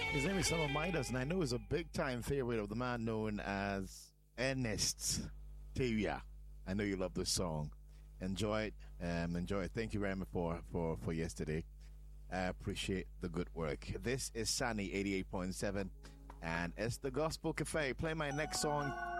His name is Solomon Midas, and I know he's a big-time favorite of the man known as Ernest Tavia. I know you love this song. Enjoy it. Enjoy it. Thank you very much for yesterday. I appreciate the good work. This is Sunny 88.7, and it's the Gospel Cafe. Play my next song